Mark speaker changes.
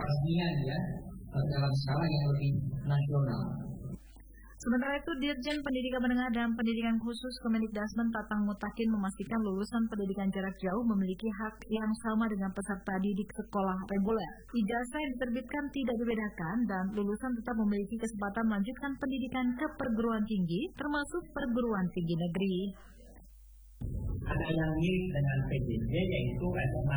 Speaker 1: peresmian ya dalam skala yang lebih nasional.
Speaker 2: Sementara itu, Dirjen Pendidikan Menengah dan Pendidikan Khusus Kemendikbudristek Tatang Mutakin memastikan lulusan pendidikan jarak jauh memiliki hak yang sama dengan peserta didik sekolah reguler. Ijazah yang diterbitkan tidak dibedakan dan lulusan tetap memiliki kesempatan melanjutkan pendidikan ke perguruan tinggi, termasuk perguruan tinggi negeri.
Speaker 1: Ada yang mirip dengan PJJ yaitu SMA